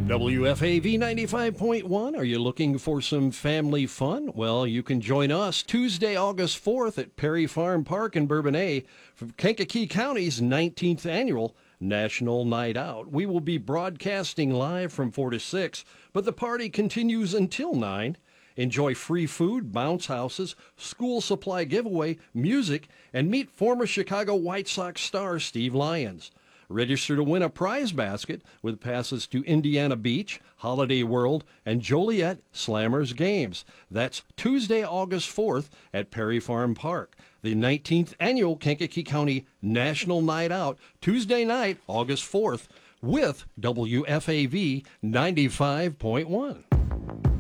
WFAV 95.1. Are you looking for some family fun? Well, you can join us Tuesday, August 4th at Perry Farm Park in Bourbonnais for Kankakee County's 19th annual National Night Out. We will be broadcasting live from 4 to 6, but the party continues until 9. Enjoy free food, bounce houses, school supply giveaway, music, and meet former Chicago White Sox star Steve Lyons. Register to win a prize basket with passes to Indiana Beach, Holiday World, and Joliet Slammers games. That's Tuesday, August 4th at Perry Farm Park. The 19th annual Kankakee County National Night Out, Tuesday night, August 4th, with WFAV 95.1.